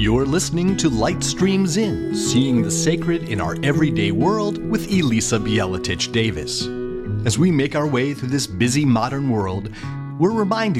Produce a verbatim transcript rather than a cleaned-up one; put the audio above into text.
You're listening to Light Streams In, seeing the sacred in our everyday world with Elisa Bieletich Davis. As we make our way through this busy modern world, we're reminded